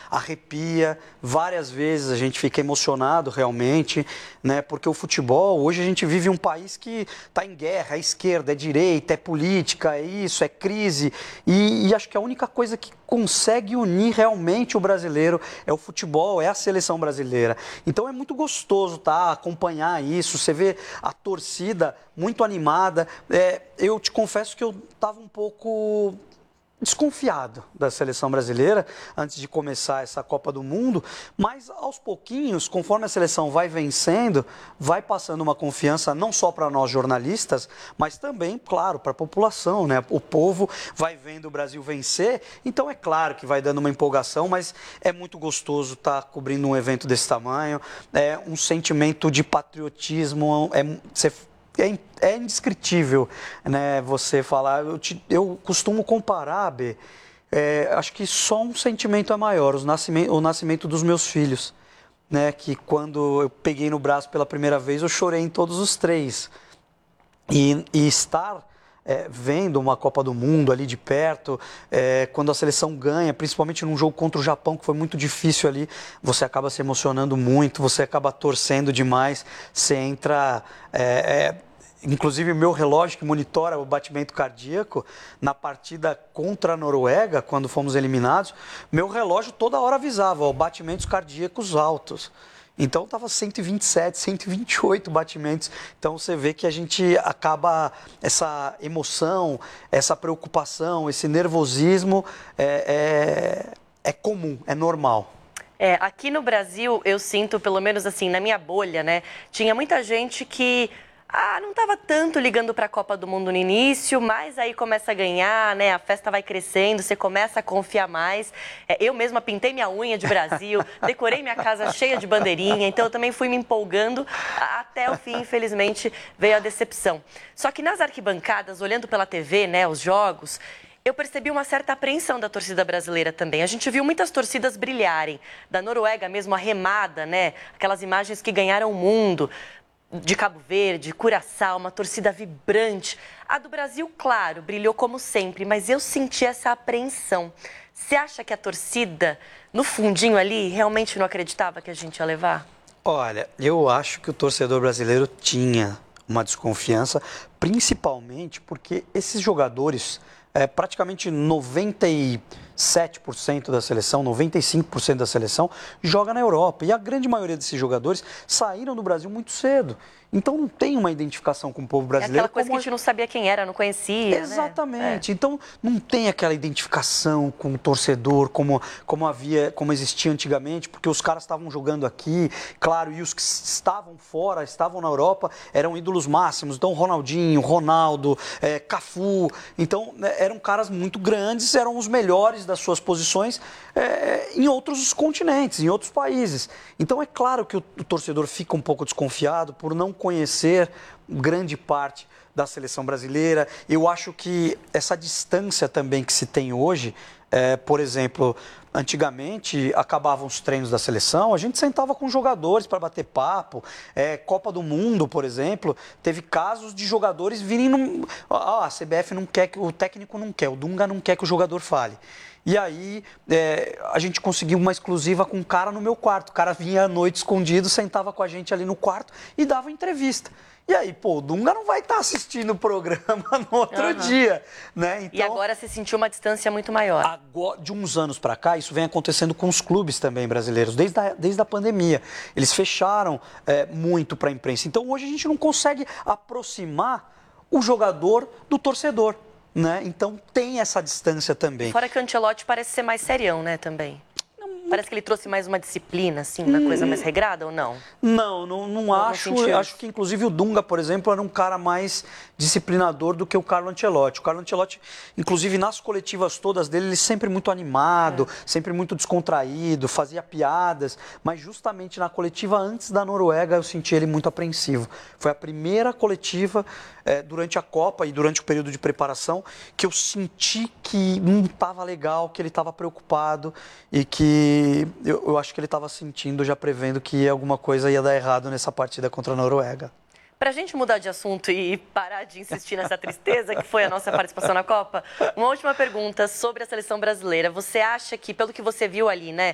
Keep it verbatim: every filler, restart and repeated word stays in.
arrepia, várias vezes a gente fica emocionado realmente, né? Porque o futebol, hoje a gente vive um país que está em guerra, é esquerda, é direita, é política, é isso, é crise, e, e acho que a única coisa que consegue unir realmente o brasileiro é o futebol, é a seleção brasileira. Então é muito gostoso, tá, acompanhar isso, você vê a torcida muito animada. É, eu te confesso que eu estava um pouco desconfiado da seleção brasileira antes de começar essa Copa do Mundo, mas aos pouquinhos, conforme a seleção vai vencendo, vai passando uma confiança não só para nós jornalistas, mas também, claro, para a população, né? O povo vai vendo o Brasil vencer, então é claro que vai dando uma empolgação, mas é muito gostoso estar cobrindo um evento desse tamanho, é um sentimento de patriotismo, é você É, é indescritível, né, você falar. Eu, te, eu costumo comparar, B, é, acho que só um sentimento é maior, o nascimento, o nascimento dos meus filhos. Né, que quando eu peguei no braço pela primeira vez, eu chorei em todos os três. E, e estar é, vendo uma Copa do Mundo ali de perto, é, quando a seleção ganha, principalmente num jogo contra o Japão, que foi muito difícil ali, você acaba se emocionando muito, você acaba torcendo demais, você entra... É, é, Inclusive, o meu relógio que monitora o batimento cardíaco, na partida contra a Noruega, quando fomos eliminados, meu relógio toda hora avisava, ó, batimentos cardíacos altos. Então, estava cento e vinte e sete, cento e vinte e oito batimentos. Então, você vê que a gente acaba, essa emoção, essa preocupação, esse nervosismo é, é, é comum, é normal. É, aqui no Brasil, eu sinto, pelo menos assim, na minha bolha, né, tinha muita gente que... Ah, não estava tanto ligando para a Copa do Mundo no início, mas aí começa a ganhar, né? A festa vai crescendo, você começa a confiar mais. É, eu mesma pintei minha unha de Brasil, decorei minha casa cheia de bandeirinha, então eu também fui me empolgando até o fim, infelizmente, veio a decepção. Só que nas arquibancadas, olhando pela T V, né, os jogos, eu percebi uma certa apreensão da torcida brasileira também. A gente viu muitas torcidas brilharem, da Noruega mesmo, a remada, né? Aquelas imagens que ganharam o mundo. De Cabo Verde, Curaçao, uma torcida vibrante. A do Brasil, claro, brilhou como sempre, mas eu senti essa apreensão. Você acha que a torcida, no fundinho ali, realmente não acreditava que a gente ia levar? Olha, eu acho que o torcedor brasileiro tinha uma desconfiança, principalmente porque esses jogadores, é, praticamente noventa e sete por cento da seleção, noventa e cinco por cento da seleção, joga na Europa. E a grande maioria desses jogadores saíram do Brasil muito cedo. Então não tem uma identificação com o povo brasileiro. É aquela coisa que a gente não sabia quem era, não conhecia. Exatamente. Né? É. Então não tem aquela identificação com o torcedor como, como havia, como existia antigamente, porque os caras estavam jogando aqui, claro, e os que estavam fora, estavam na Europa, eram ídolos máximos. Então Ronaldinho, Ronaldo, é, Cafu. Então eram caras muito grandes, eram os melhores das suas posições é, em outros continentes, em outros países. Então é claro que o, o torcedor fica um pouco desconfiado por não conhecer grande parte da seleção brasileira. Eu acho que essa distância também que se tem hoje, é, por exemplo, antigamente acabavam os treinos da seleção, a gente sentava com jogadores para bater papo. É, Copa do Mundo, por exemplo, teve casos de jogadores virem no... Ah, a C B F não quer, que o técnico não quer, o Dunga não quer que o jogador fale. E aí é, a gente conseguiu uma exclusiva com um cara no meu quarto. O cara vinha à noite escondido, sentava com a gente ali no quarto e dava entrevista. E aí, pô, o Dunga não vai estar assistindo o programa no outro uhum. dia, né? Então, e agora você sentiu uma distância muito maior. Agora, de uns anos para cá, isso vem acontecendo com os clubes também brasileiros, desde a, desde a pandemia. Eles fecharam é, muito para a imprensa. Então, hoje a gente não consegue aproximar o jogador do torcedor, né? Então, tem essa distância também. Fora que o Ancelotti parece ser mais serião, né, também. Parece que ele trouxe mais uma disciplina, assim, uma hum, coisa mais regrada ou não? Não, não, não, não acho. Não acho que, inclusive, o Dunga, por exemplo, era um cara mais disciplinador do que o Carlo Ancelotti. O Carlo Ancelotti, inclusive, nas coletivas todas dele, ele sempre muito animado, é. sempre muito descontraído, fazia piadas. Mas, justamente, na coletiva antes da Noruega, eu senti ele muito apreensivo. Foi a primeira coletiva é, durante a Copa e durante o período de preparação que eu senti que não estava legal, que ele estava preocupado e que Eu, eu acho que ele estava sentindo, já prevendo que alguma coisa ia dar errado nessa partida contra a Noruega. Para a gente mudar de assunto e parar de insistir nessa tristeza que foi a nossa participação na Copa, uma última pergunta sobre a seleção brasileira. Você acha que, pelo que você viu ali, né,